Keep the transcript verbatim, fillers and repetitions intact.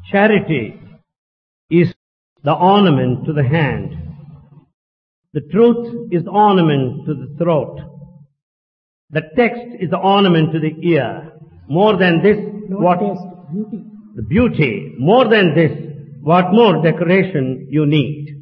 Charity is the ornament to the hand. The truth is the ornament to the throat. The text is the ornament to the ear. More than this, Not what taste, beauty. the beauty, more than this, what more decoration you need?